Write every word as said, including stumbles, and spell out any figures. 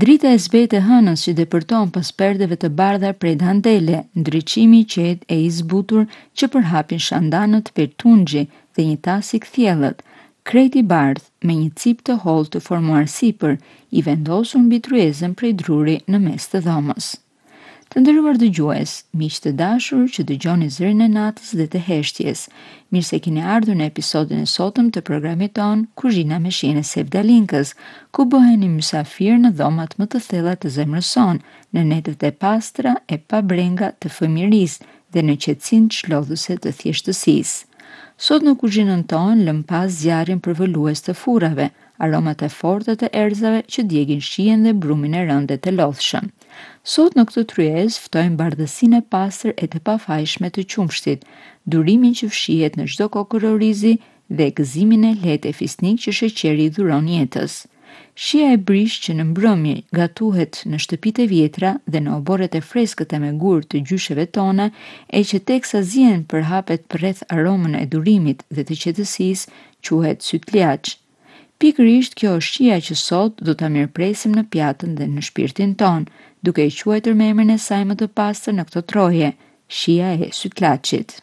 Drita e zbetë e hënës që depërton pas perdeve të bardha prej dantele, ndriçimi i qetë e i zbutur që përhapin shandanët per tungji dhe një tasik thjellët, krejt i bardh me një cip të hollë të formuar sipër, i vendosur mbi tryezën prej druri në mes të dhomës. Të nderuar dëgjues, miq të dashur që dëgjoni Zërin e Natës dhe të Heshtjes, mirë se keni ardhur në episodin e sotëm të programit ton Kuzhina me shijen e Sevdalinkës, ku bëheni mysafir në dhomat më të thella të zemrës son, në netët e pastra e pa brenga të fëmirisë dhe në qetësinë çlodhëse të thjeshtësisë. Sot në kuzhinën tonë lëm pas zjarrin përvëlues të furrave, aromat e forta të erëzave që djegin shijen dhe brumin e rënde të lodhshëm. Sot në këtë tryezë ftojmë bardhësinë e pastër e të pafajshme të qumshtit, durimin që fshihet në çdo kokërorizi dhe gëzimin e lehtë e fisnik që sheqeri i dhuron jetës. Shija e brish që në mbrëmje gatuhet në shtëpitë e vjetra dhe në oborret e freskëta me gur të gjysheve tona, e që teksa zien përhapet përreth aromën e durimit dhe të qetësisë, quhet sytliaç. Pikërisht kjo është shija që sot do ta mirëpresim në pjatën dhe në shpirtin ton, duke i quajtur me emrin e saj më të pastër në këtë troje, shija e sytlaçit.